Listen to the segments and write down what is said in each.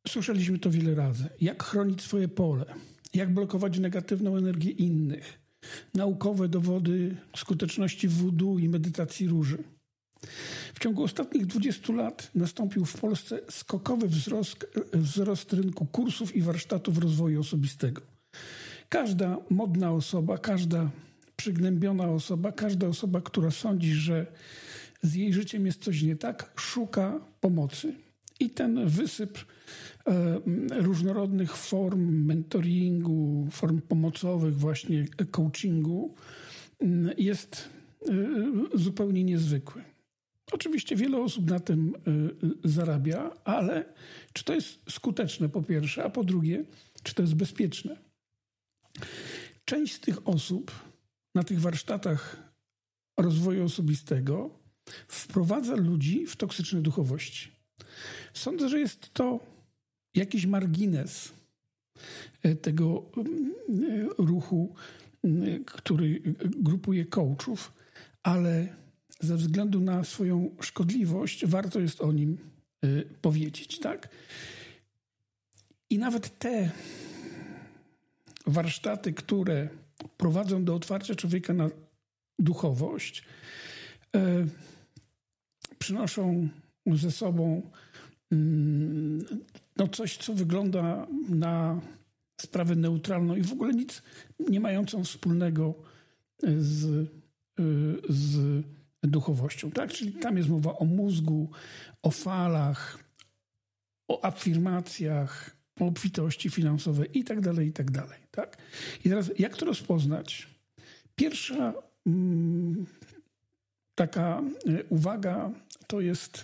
Słyszeliśmy to wiele razy. Jak chronić swoje pole? Jak blokować negatywną energię innych? Naukowe dowody skuteczności wudu i medytacji róży. W ciągu ostatnich 20 lat nastąpił w Polsce skokowy wzrost rynku kursów i warsztatów rozwoju osobistego. Każda modna osoba, każda przygnębiona osoba, każda osoba, która sądzi, że z jej życiem jest coś nie tak, szuka pomocy. I ten wysyp różnorodnych form mentoringu, form pomocowych, właśnie coachingu jest zupełnie niezwykły. Oczywiście wiele osób na tym zarabia, ale czy to jest skuteczne po pierwsze, a po drugie, czy to jest bezpieczne? Część z tych osób na tych warsztatach rozwoju osobistego wprowadza ludzi w toksyczne duchowości. Sądzę, że jest to jakiś margines tego ruchu, który grupuje coachów, ale ze względu na swoją szkodliwość warto jest o nim powiedzieć, tak? I nawet te warsztaty, które prowadzą do otwarcia człowieka na duchowość, przynoszą ze sobą coś, co wygląda na sprawę neutralną i w ogóle nic nie mającą wspólnego z duchowością, tak? Czyli tam jest mowa o mózgu, o falach, o afirmacjach, o obfitości finansowej i tak dalej, tak? I teraz jak to rozpoznać? Pierwsza taka uwaga to jest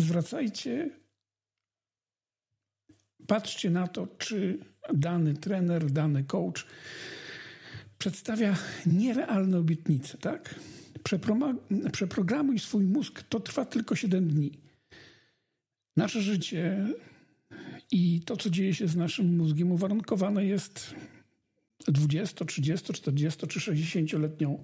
patrzcie na to, czy dany trener, dany coach przedstawia nierealne obietnice, tak? Przeprogramuj swój mózg, to trwa tylko 7 dni. Nasze życie i to, co dzieje się z naszym mózgiem, uwarunkowane jest 20, 30, 40 czy 60-letnią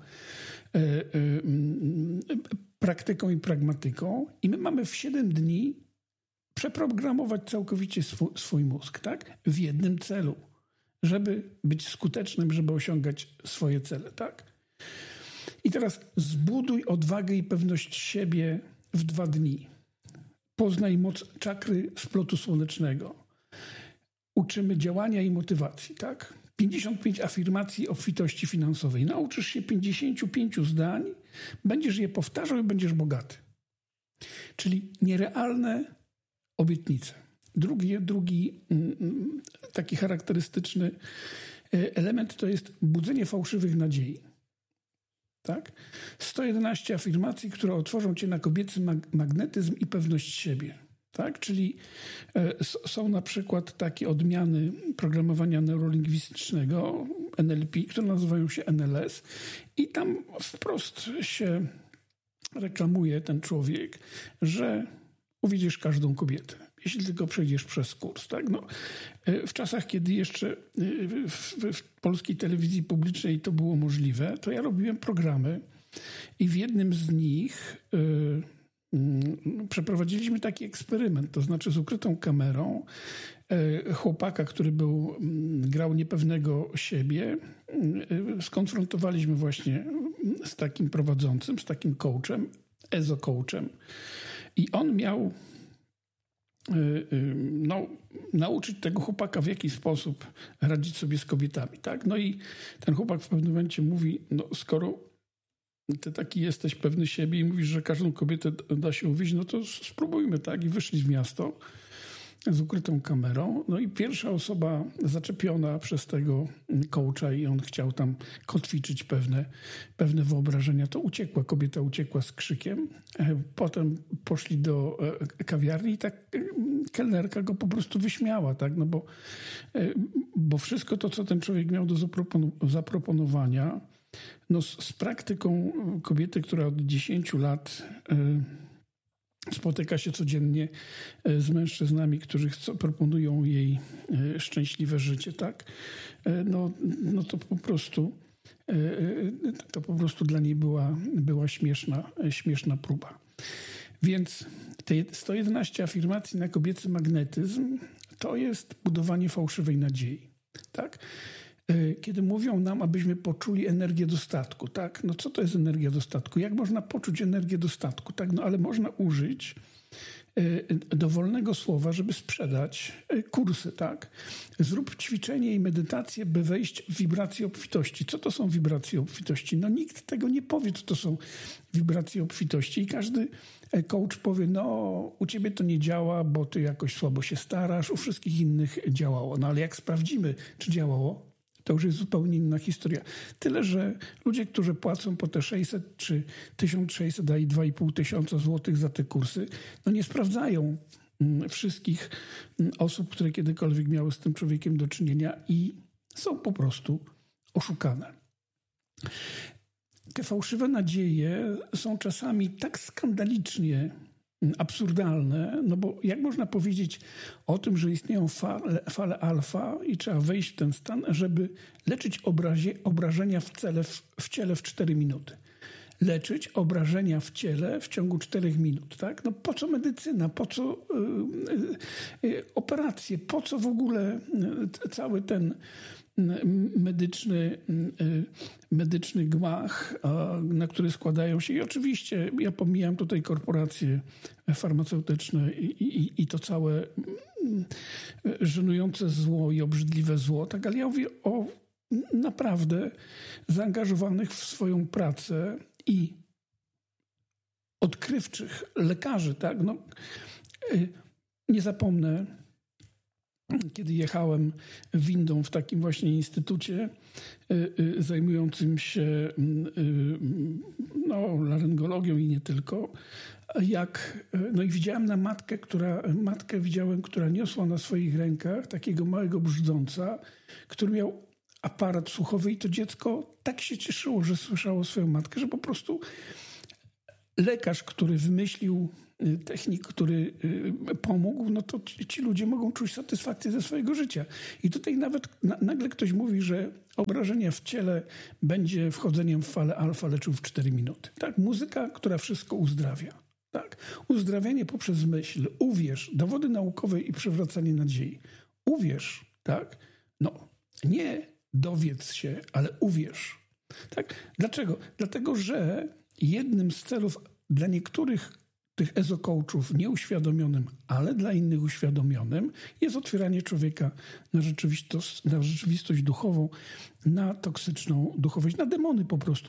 praktyką i pragmatyką i my mamy w 7 dni przeprogramować całkowicie swój mózg, tak? W jednym celu, żeby być skutecznym, żeby osiągać swoje cele, tak? I teraz zbuduj odwagę i pewność siebie w 2 dni. Poznaj moc czakry splotu słonecznego. Uczymy działania i motywacji, tak? 55 afirmacji obfitości finansowej. Nauczysz się 55 zdań, będziesz je powtarzał i będziesz bogaty. Czyli nierealne obietnice. Drugi taki charakterystyczny element to jest budzenie fałszywych nadziei. Tak? 111 afirmacji, które otworzą cię na kobiecy magnetyzm i pewność siebie. Tak? Czyli są na przykład takie odmiany programowania neurolingwistycznego NLP, które nazywają się NLS i tam wprost się reklamuje ten człowiek, że uwidzisz każdą kobietę, jeśli tylko przejdziesz przez kurs. Tak? No, w czasach, kiedy jeszcze w polskiej telewizji publicznej to było możliwe, to ja robiłem programy i w jednym z nich przeprowadziliśmy taki eksperyment, to znaczy z ukrytą kamerą chłopaka, który grał niepewnego siebie, skonfrontowaliśmy właśnie z takim prowadzącym, z takim coachem, ezo-coachem i on miał nauczyć tego chłopaka, w jaki sposób radzić sobie z kobietami. Tak? No i ten chłopak w pewnym momencie mówi, skoro ty taki jesteś pewny siebie i mówisz, że każdą kobietę da się uwieść, no to spróbujmy, tak? I wyszli w miasto z ukrytą kamerą. No i pierwsza osoba zaczepiona przez tego coacha i on chciał tam kotwiczyć pewne wyobrażenia, to uciekła. Kobieta uciekła z krzykiem. Potem poszli do kawiarni i tak kelnerka go po prostu wyśmiała, tak? No bo wszystko to, co ten człowiek miał do zaproponowania, z praktyką kobiety, która od 10 lat spotyka się codziennie z mężczyznami, którzy proponują jej szczęśliwe życie, tak? To po prostu dla niej była śmieszna próba. Więc te 111 afirmacji na kobiecy magnetyzm to jest budowanie fałszywej nadziei. Tak? Kiedy mówią nam, abyśmy poczuli energię dostatku, tak? No co to jest energia dostatku? Jak można poczuć energię dostatku? Tak? No ale można użyć dowolnego słowa, żeby sprzedać kursy, tak? Zrób ćwiczenie i medytację, by wejść w wibracje obfitości. Co to są wibracje obfitości? No nikt tego nie powie, co to są wibracje obfitości i każdy coach powie, no u ciebie to nie działa, bo ty jakoś słabo się starasz, u wszystkich innych działało. No ale jak sprawdzimy, czy działało, to już jest zupełnie inna historia. Tyle, że ludzie, którzy płacą po te 600 czy 1600, a i 2500 złotych za te kursy, no nie sprawdzają wszystkich osób, które kiedykolwiek miały z tym człowiekiem do czynienia i są po prostu oszukane. Te fałszywe nadzieje są czasami tak skandalicznie absurdalne, no bo jak można powiedzieć o tym, że istnieją fale alfa i trzeba wejść w ten stan, żeby leczyć obrażenia w ciele w 4 minuty. Leczyć obrażenia w ciele w ciągu 4 minut. Tak? No po co medycyna, po co operacje, po co w ogóle cały ten medyczny gmach, na który składają się. I oczywiście ja pomijam tutaj korporacje farmaceutyczne i to całe żenujące zło i obrzydliwe zło, tak, ale ja mówię o naprawdę zaangażowanych w swoją pracę i odkrywczych lekarzy, tak. No, nie zapomnę, kiedy jechałem windą w takim właśnie instytucie zajmującym się laryngologią i nie tylko, no i widziałem na matkę widziałem, która niosła na swoich rękach takiego małego brzdąca, który miał aparat słuchowy i to dziecko tak się cieszyło, że słyszało swoją matkę, że po prostu lekarz, który wymyślił technik, który pomógł, no to ci ludzie mogą czuć satysfakcję ze swojego życia. I tutaj nawet nagle ktoś mówi, że obrażenia w ciele będzie wchodzeniem w falę alfa leczył w 4 minuty. Tak? Muzyka, która wszystko uzdrawia. Tak? Uzdrawianie poprzez myśl, uwierz, dowody naukowe i przywracanie nadziei. Uwierz, tak? No, nie dowiedz się, ale uwierz. Tak? Dlaczego? Dlatego, że jednym z celów dla niektórych tych ezocoachów nieuświadomionym, ale dla innych uświadomionym, jest otwieranie człowieka na rzeczywistość duchową, na toksyczną duchowość, na demony po prostu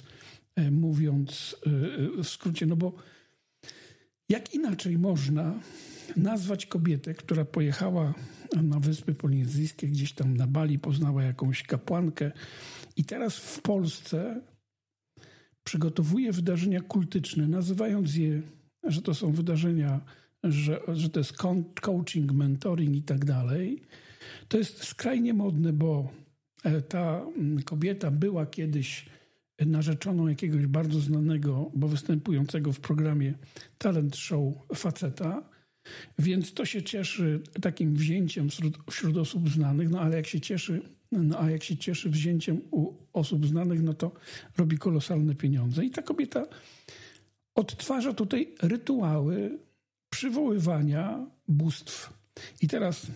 mówiąc w skrócie. No bo jak inaczej można nazwać kobietę, która pojechała na Wyspy Polinezyjskie, gdzieś tam na Bali, poznała jakąś kapłankę i teraz w Polsce przygotowuje wydarzenia kultyczne, nazywając je, że to są wydarzenia, że to jest coaching, mentoring i tak dalej. To jest skrajnie modne, bo ta kobieta była kiedyś narzeczoną jakiegoś bardzo znanego, bo występującego w programie talent show faceta, więc to się cieszy takim wzięciem wśród osób znanych, no ale jak się cieszy wzięciem u osób znanych, no to robi kolosalne pieniądze. I ta kobieta odtwarza tutaj rytuały przywoływania bóstw. I teraz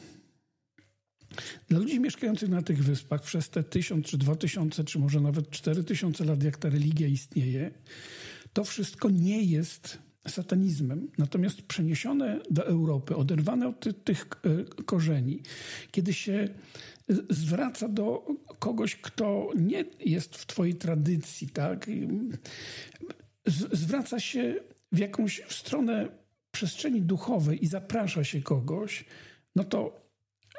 dla ludzi mieszkających na tych wyspach przez te 1000 czy 2000, czy może nawet 4000 lat, jak ta religia istnieje, to wszystko nie jest satanizmem. Natomiast przeniesione do Europy, oderwane od tych korzeni, kiedy się zwraca do kogoś, kto nie jest w twojej tradycji, tak? Zwraca się w stronę przestrzeni duchowej i zaprasza się kogoś, no to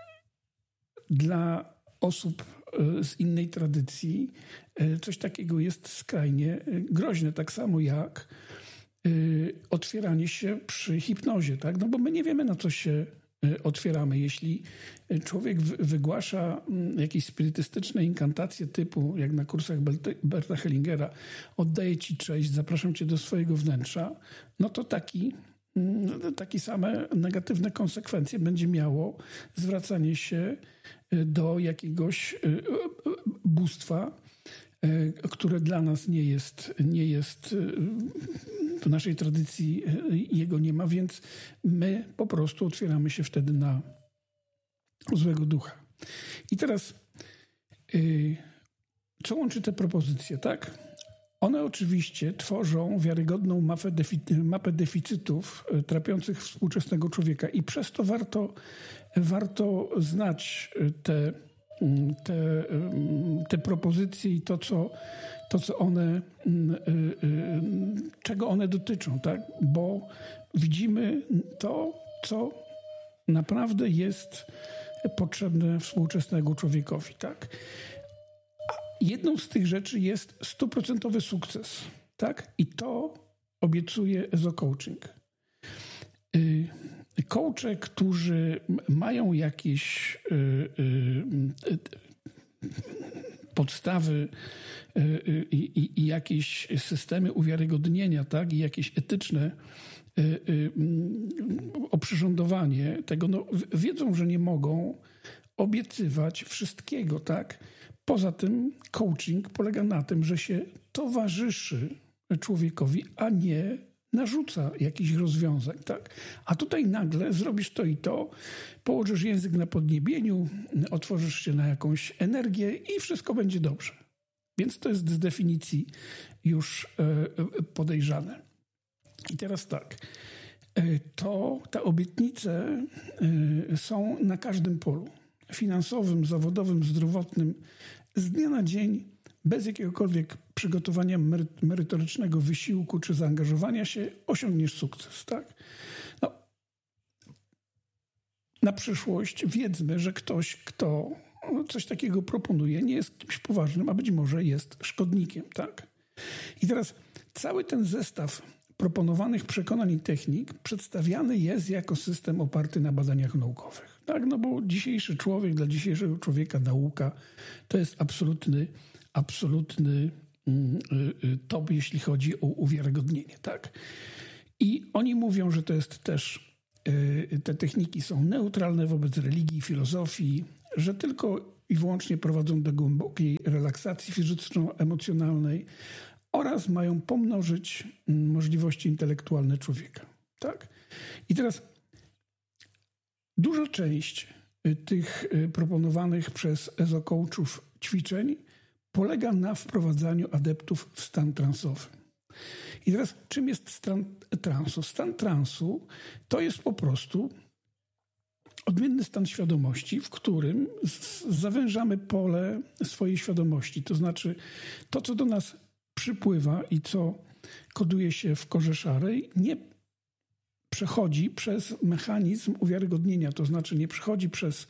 dla osób z innej tradycji coś takiego jest skrajnie groźne. Tak samo jak otwieranie się przy hipnozie, tak? No bo my nie wiemy, na co się otwieramy. Jeśli człowiek wygłasza jakieś spirytystyczne inkantacje typu, jak na kursach Berta Hellingera, oddaję ci cześć, zapraszam cię do swojego wnętrza, no to takie same negatywne konsekwencje będzie miało zwracanie się do jakiegoś bóstwa, które dla nas nie jest w naszej tradycji jego nie ma, więc my po prostu otwieramy się wtedy na złego ducha. I teraz, co łączy te propozycje, tak? One oczywiście tworzą wiarygodną mapę deficytów trapiących współczesnego człowieka i przez to warto znać te propozycje i to, co one, czego one dotyczą, tak? Bo widzimy to, co naprawdę jest potrzebne współczesnemu człowiekowi, tak? Jedną z tych rzeczy jest 100% sukces, tak? I to obiecuje EZO-coaching. Coache, którzy mają jakieś podstawy i jakieś systemy uwiarygodnienia, tak? I jakieś etyczne oprzyrządowanie tego, wiedzą, że nie mogą obiecywać wszystkiego, tak? Poza tym coaching polega na tym, że się towarzyszy człowiekowi, a nie narzuca jakichś rozwiązań, tak? A tutaj nagle zrobisz to i to, położysz język na podniebieniu, otworzysz się na jakąś energię i wszystko będzie dobrze. Więc to jest z definicji już podejrzane. I teraz tak, te obietnice są na każdym polu. Finansowym, zawodowym, zdrowotnym, z dnia na dzień, bez jakiegokolwiek przygotowania merytorycznego wysiłku czy zaangażowania się, osiągniesz sukces, tak? No, na przyszłość wiedzmy, że ktoś, kto coś takiego proponuje, nie jest kimś poważnym, a być może jest szkodnikiem, tak? I teraz cały ten zestaw proponowanych przekonań i technik przedstawiany jest jako system oparty na badaniach naukowych. Tak? No bo dzisiejszy człowiek, dla dzisiejszego człowieka nauka to jest absolutny top, jeśli chodzi o uwiarygodnienie. Tak? I oni mówią, że to jest też, te techniki są neutralne wobec religii i filozofii, że tylko i wyłącznie prowadzą do głębokiej relaksacji fizyczno-emocjonalnej, oraz mają pomnożyć możliwości intelektualne człowieka. Tak? I teraz duża część tych proponowanych przez EZO-coachów ćwiczeń polega na wprowadzaniu adeptów w stan transowy. I teraz czym jest stan transu? Stan transu to jest po prostu odmienny stan świadomości, w którym zawężamy pole swojej świadomości. To znaczy to, co do nas przypływa i co koduje się w korze szarej, nie przechodzi przez mechanizm uwiarygodnienia, to znaczy nie przechodzi przez,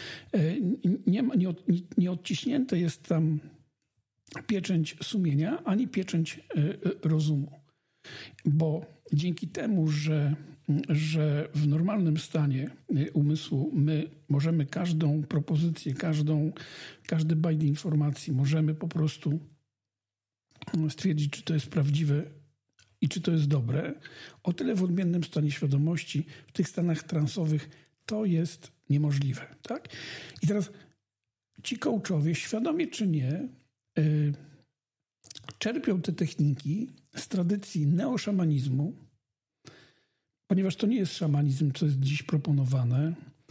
nie odciśnięte jest tam pieczęć sumienia, ani pieczęć rozumu. Bo dzięki temu, że w normalnym stanie umysłu my możemy każdą propozycję, każdy bajt informacji możemy po prostu stwierdzić, czy to jest prawdziwe i czy to jest dobre, o tyle w odmiennym stanie świadomości, w tych stanach transowych to jest niemożliwe. Tak? I teraz ci coachowie, świadomie czy nie, czerpią te techniki z tradycji neoszamanizmu, ponieważ to nie jest szamanizm, co jest dziś proponowane.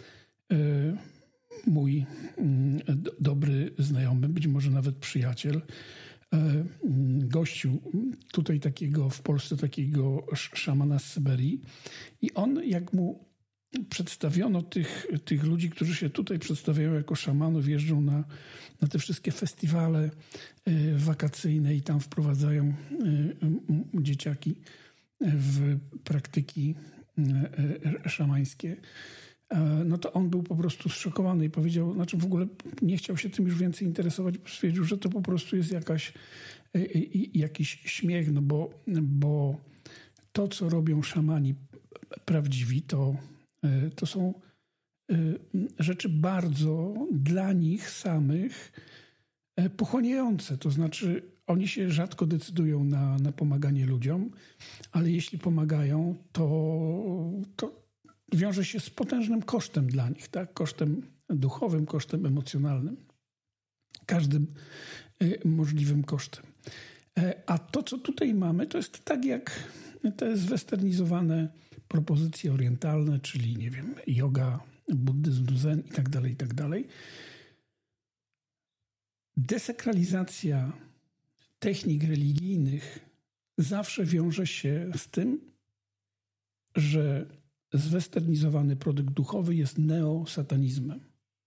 Mój dobry znajomy, być może nawet przyjaciel, gościu tutaj w Polsce takiego szamana z Syberii i on, jak mu przedstawiono tych ludzi, którzy się tutaj przedstawiają jako szamanów, jeżdżą na te wszystkie festiwale wakacyjne i tam wprowadzają dzieciaki w praktyki szamańskie, no to on był po prostu zszokowany i powiedział, znaczy w ogóle nie chciał się tym już więcej interesować, bo stwierdził, że to po prostu jest jakiś śmiech, no bo to, co robią szamani prawdziwi, to są rzeczy bardzo dla nich samych pochłaniające. To znaczy oni się rzadko decydują na pomaganie ludziom, ale jeśli pomagają, to wiąże się z potężnym kosztem dla nich, tak? Kosztem duchowym, kosztem emocjonalnym. Każdym możliwym kosztem. A to, co tutaj mamy, to jest tak jak te zwesternizowane propozycje orientalne, czyli, nie wiem, joga, buddyzm, zen i tak dalej, i tak dalej. Desakralizacja technik religijnych zawsze wiąże się z tym, że zwesternizowany produkt duchowy jest neosatanizmem.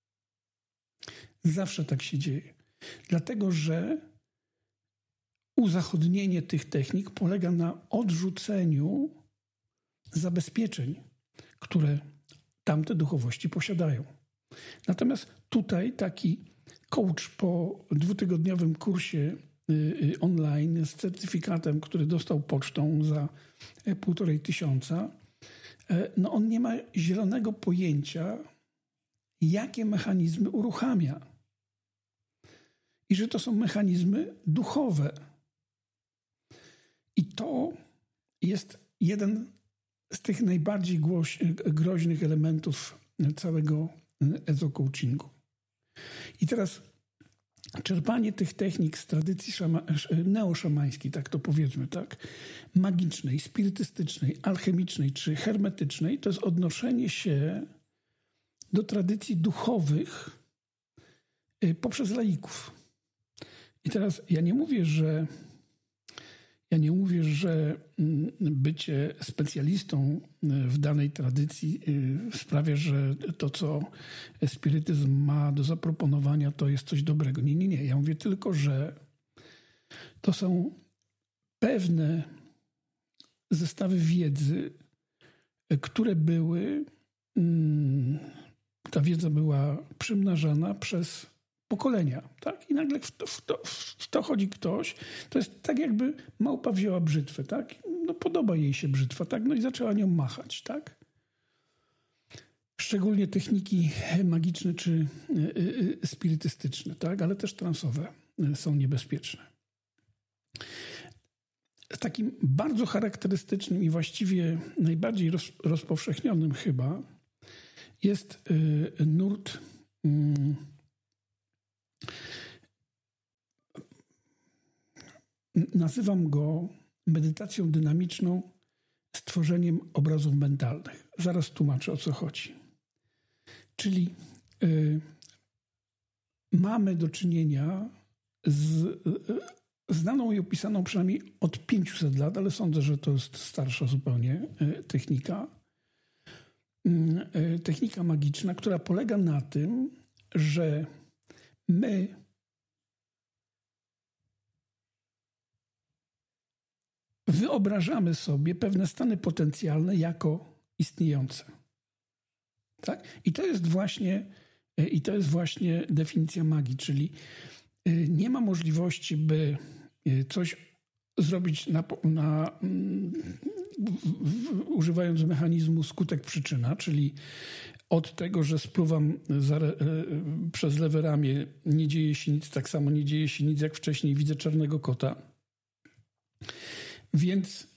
Zawsze tak się dzieje. Dlatego, że uzachodnienie tych technik polega na odrzuceniu zabezpieczeń, które tamte duchowości posiadają. Natomiast tutaj taki coach po 2-tygodniowym kursie online z certyfikatem, który dostał pocztą za 1500, no on nie ma zielonego pojęcia, jakie mechanizmy uruchamia. I że to są mechanizmy duchowe. I to jest jeden z tych najbardziej groźnych elementów całego ezocoachingu. I teraz czerpanie tych technik z tradycji neoszamańskiej, tak to powiedzmy, tak, magicznej, spirytystycznej, alchemicznej czy hermetycznej, to jest odnoszenie się do tradycji duchowych poprzez laików. I teraz ja nie mówię, że bycie specjalistą w danej tradycji sprawia, że to, co spirytyzm ma do zaproponowania, to jest coś dobrego. Nie. Ja mówię tylko, że to są pewne zestawy wiedzy, które były, ta wiedza była przymnażana przez pokolenia, tak? I nagle w to chodzi ktoś, to jest tak jakby małpa wzięła brzytwę, tak? No podoba jej się brzytwa, tak? No i zaczęła nią machać, tak? Szczególnie techniki magiczne czy spirytystyczne, tak? Ale też transowe są niebezpieczne. Takim bardzo charakterystycznym i właściwie najbardziej rozpowszechnionym chyba jest nurt nazywam go medytacją dynamiczną z tworzeniem obrazów mentalnych. Zaraz tłumaczę, o co chodzi. Czyli mamy do czynienia z znaną i opisaną przynajmniej od 500 lat, ale sądzę, że to jest starsza zupełnie technika. Technika magiczna, która polega na tym, że my wyobrażamy sobie pewne stany potencjalne jako istniejące. Tak? I to jest właśnie definicja magii, czyli nie ma możliwości, by coś zrobić używając mechanizmu skutek-przyczyna, czyli od tego, że spluwam przez lewe ramię, nie dzieje się nic, tak samo nie dzieje się nic, jak wcześniej widzę czarnego kota. Więc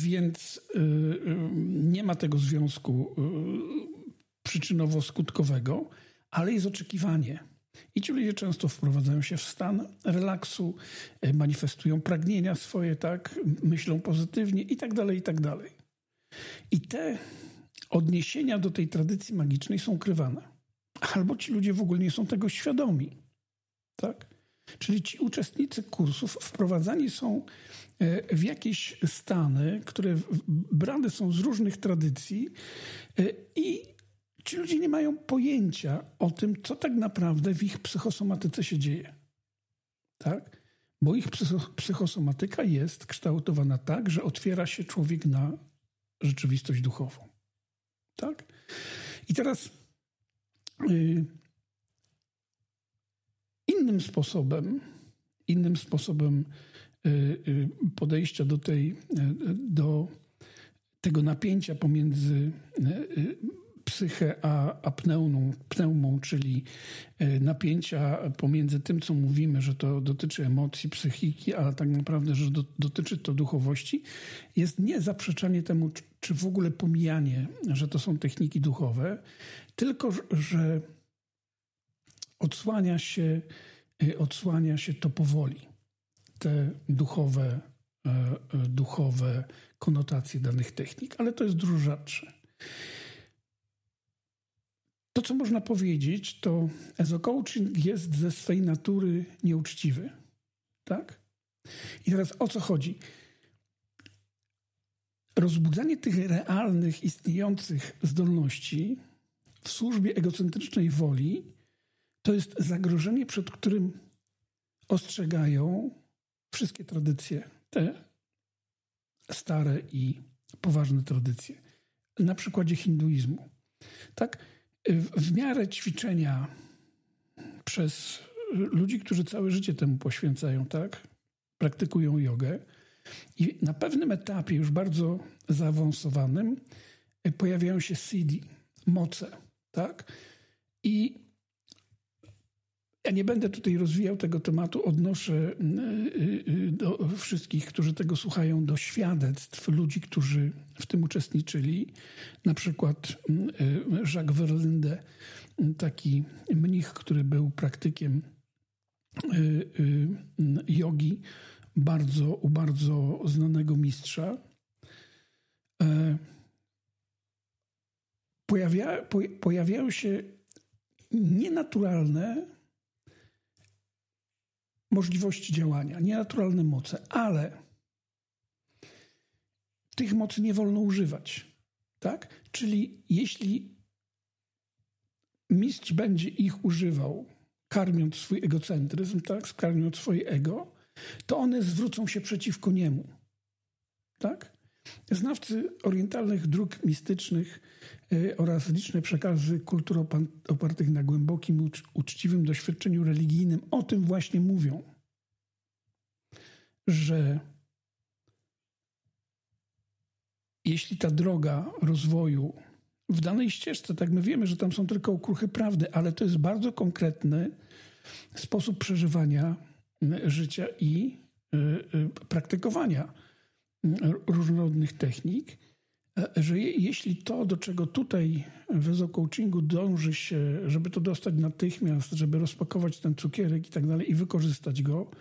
nie ma tego związku przyczynowo-skutkowego, ale jest oczekiwanie. I ci ludzie często wprowadzają się w stan relaksu, manifestują pragnienia swoje, tak, myślą pozytywnie i tak dalej, i tak dalej. I te odniesienia do tej tradycji magicznej są ukrywane. Albo ci ludzie w ogóle nie są tego świadomi. Tak? Czyli ci uczestnicy kursów wprowadzani są w jakieś stany, które brane są z różnych tradycji i ci ludzie nie mają pojęcia o tym, co tak naprawdę w ich psychosomatyce się dzieje. Tak? Bo ich psychosomatyka jest kształtowana tak, że otwiera się człowiek na rzeczywistość duchową. Tak? I teraz innym sposobem podejścia do tego napięcia pomiędzy psychę a pneumą, czyli napięcia pomiędzy tym, co mówimy, że to dotyczy emocji, psychiki, ale tak naprawdę, że dotyczy to duchowości, jest nie zaprzeczanie temu, czy w ogóle pomijanie, że to są techniki duchowe, tylko że odsłania się to powoli, te duchowe konotacje danych technik, ale to jest dużo rzadsze. to, co można powiedzieć, to ezocoaching jest ze swej natury nieuczciwy. Tak? I teraz o co chodzi? Rozbudzanie tych realnych, istniejących zdolności w służbie egocentrycznej woli to jest zagrożenie, przed którym ostrzegają wszystkie tradycje, te stare i poważne tradycje. Na przykładzie hinduizmu. Tak? W miarę ćwiczenia przez ludzi, którzy całe życie temu poświęcają, tak? Praktykują jogę i na pewnym etapie, już bardzo zaawansowanym, pojawiają się siddhi, moce, tak? I ja nie będę tutaj rozwijał tego tematu, odnoszę do wszystkich, którzy tego słuchają, do świadectw ludzi, którzy w tym uczestniczyli. Na przykład Jacques Verlinde, taki mnich, który był praktykiem jogi, u bardzo znanego mistrza. Pojawiają się nienaturalne możliwości działania, nienaturalne moce, ale tych mocy nie wolno używać. Tak? Czyli jeśli mistrz będzie ich używał, karmiąc swój egocentryzm, tak? Karmiąc swoje ego, to one zwrócą się przeciwko niemu. Tak? Znawcy orientalnych dróg mistycznych oraz liczne przekazy kultur opartych na głębokim, uczciwym doświadczeniu religijnym o tym właśnie mówią, że jeśli ta droga rozwoju w danej ścieżce, tak my wiemy, że tam są tylko okruchy prawdy, ale to jest bardzo konkretny sposób przeżywania życia i praktykowania różnorodnych technik, że jeśli to, do czego tutaj w ezocoachingu dąży się, żeby to dostać natychmiast, żeby rozpakować ten cukierek i tak dalej i wykorzystać go,